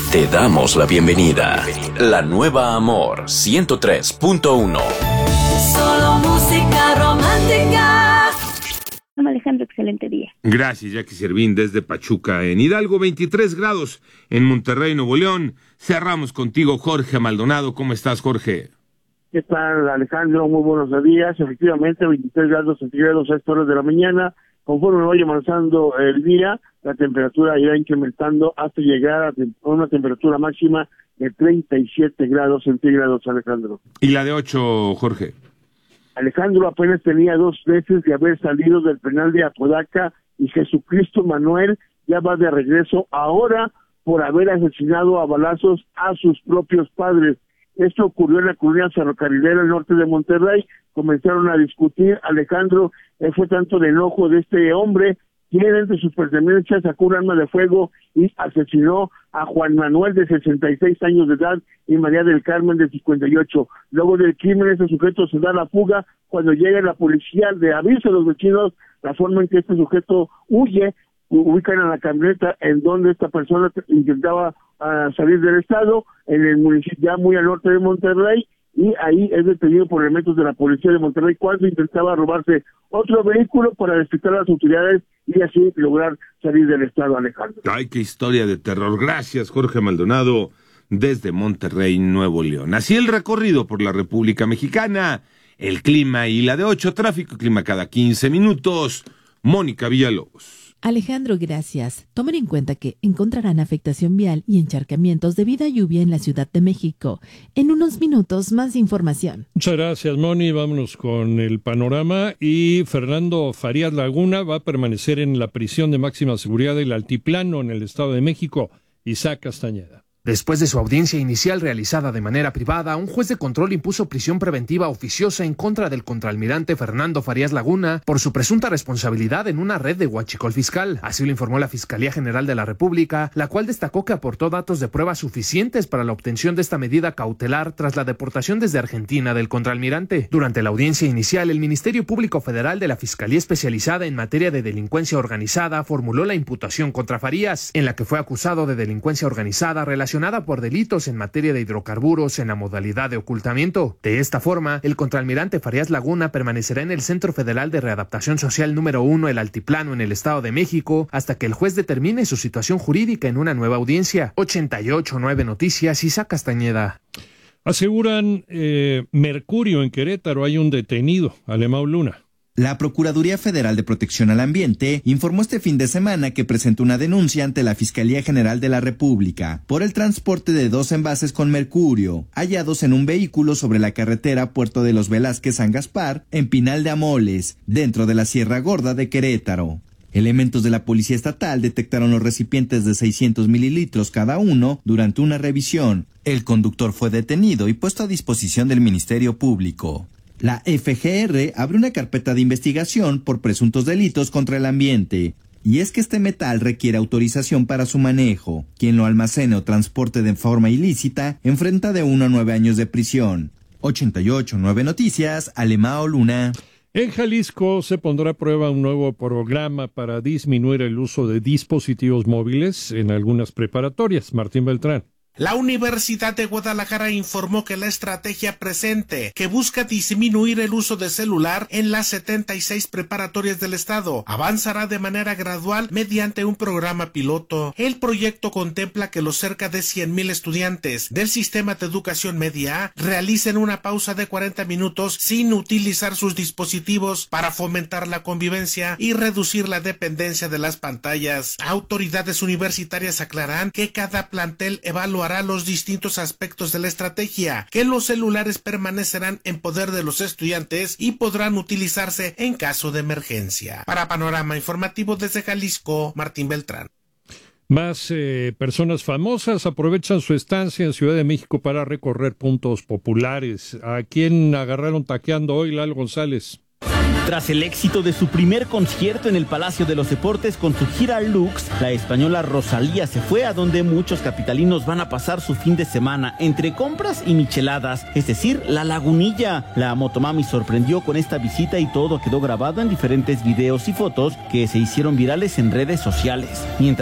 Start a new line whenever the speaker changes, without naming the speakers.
Te damos la bienvenida. La nueva Amor 103.1.
Solo música romántica.
Alejandro, excelente día.
Gracias, Jackie Servín, desde Pachuca. En Hidalgo, 23 grados. En Monterrey, Nuevo León. Cerramos contigo, Jorge Maldonado. ¿Cómo estás, Jorge?
¿Qué tal, Alejandro? Muy buenos días. Efectivamente, 23 grados centígrados a estas horas de la mañana. Conforme vaya avanzando el día, la temperatura irá incrementando hasta llegar a una temperatura máxima de 37 grados centígrados, Alejandro.
¿Y la de 8, Jorge?
Alejandro apenas tenía 2 meses de haber salido del penal de Apodaca y Jesucristo Manuel ya va de regreso ahora por haber asesinado a balazos a sus propios padres. Esto ocurrió en la colonia ferrocarrilera al norte de Monterrey. Comenzaron a discutir, Alejandro, fue tanto de enojo de este hombre, quien entre sus pertenencias sacó un arma de fuego y asesinó a Juan Manuel de 66 años de edad y María del Carmen de 58. Luego del crimen, este sujeto se da la fuga. Cuando llega la policía, le avisa a los vecinos la forma en que este sujeto huye, ubican a la camioneta en donde esta persona intentaba salir del estado, en el municipio ya muy al norte de Monterrey, y ahí es detenido por elementos de la policía de Monterrey cuando intentaba robarse otro vehículo para despistar a las autoridades y así lograr salir del estado, Alejandro.
Ay, qué historia de terror. Gracias, Jorge Maldonado, desde Monterrey, Nuevo León. Así el recorrido por la República Mexicana, el clima y la de 8, tráfico y clima cada 15 minutos. Mónica Villalobos.
Alejandro, gracias. Tomen en cuenta que encontrarán afectación vial y encharcamientos debido a lluvia en la Ciudad de México. En unos minutos, más información.
Muchas gracias, Moni. Vámonos con el panorama. Y Fernando Farías Laguna va a permanecer en la prisión de máxima seguridad del Altiplano en el Estado de México. Isaac Castañeda.
Después de su audiencia inicial realizada de manera privada, un juez de control impuso prisión preventiva oficiosa en contra del contraalmirante Fernando Farías Laguna por su presunta responsabilidad en una red de huachicol fiscal. Así lo informó la Fiscalía General de la República, la cual destacó que aportó datos de prueba suficientes para la obtención de esta medida cautelar tras la deportación desde Argentina del contraalmirante. Durante la audiencia inicial, el Ministerio Público Federal de la Fiscalía Especializada en Materia de Delincuencia Organizada formuló la imputación contra Farías, en la que fue acusado de delincuencia organizada relacionada por delitos en materia de hidrocarburos en la modalidad de ocultamiento. De esta forma, el contraalmirante Farías Laguna permanecerá en el Centro Federal de Readaptación Social número 1, el Altiplano, en el Estado de México, hasta que el juez determine su situación jurídica en una nueva audiencia. 88.9 Noticias, Isaac Castañeda.
Aseguran Mercurio en Querétaro hay un detenido, Alemão Luna.
La Procuraduría Federal de Protección al Ambiente informó este fin de semana que presentó una denuncia ante la Fiscalía General de la República por el transporte de 2 envases con mercurio hallados en un vehículo sobre la carretera Puerto de los Velázquez San Gaspar en Pinal de Amoles, dentro de la Sierra Gorda de Querétaro. Elementos de la Policía Estatal detectaron los recipientes de 600 mililitros cada uno durante una revisión. El conductor fue detenido y puesto a disposición del Ministerio Público. La FGR abre una carpeta de investigación por presuntos delitos contra el ambiente. Y es que este metal requiere autorización para su manejo. Quien lo almacene o transporte de forma ilícita enfrenta de 1 a 9 años de prisión. 88.9 Noticias, Alemão Luna.
En Jalisco se pondrá a prueba un nuevo programa para disminuir el uso de dispositivos móviles en algunas preparatorias. Martín Beltrán.
La Universidad de Guadalajara informó que la estrategia presente, que busca disminuir el uso de celular en las 76 preparatorias del estado, avanzará de manera gradual mediante un programa piloto. El proyecto contempla que los cerca de 100,000 estudiantes del sistema de educación media realicen una pausa de 40 minutos sin utilizar sus dispositivos para fomentar la convivencia y reducir la dependencia de las pantallas. Autoridades universitarias aclaran que cada plantel evaluará los distintos aspectos de la estrategia, que los celulares permanecerán en poder de los estudiantes y podrán utilizarse en caso de emergencia. Para Panorama Informativo desde Jalisco, Martín Beltrán.
Más personas famosas aprovechan su estancia en Ciudad de México para recorrer puntos populares. ¿A quién agarraron taqueando hoy, Lalo González?
Tras el éxito de su primer concierto en el Palacio de los Deportes con su gira Lux, la española Rosalía se fue a donde muchos capitalinos van a pasar su fin de semana, entre compras y micheladas, es decir, la Lagunilla. La motomami sorprendió con esta visita y todo quedó grabado en diferentes videos y fotos que se hicieron virales en redes sociales. Mientras